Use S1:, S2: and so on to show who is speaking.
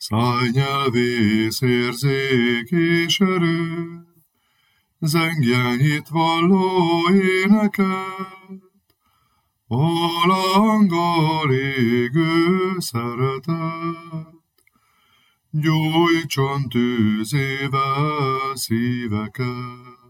S1: Szájnyelvész érzék és erő, zengjen itt valló éneket, a lánggal égő szeretet, gyújtson tűzével szíveket.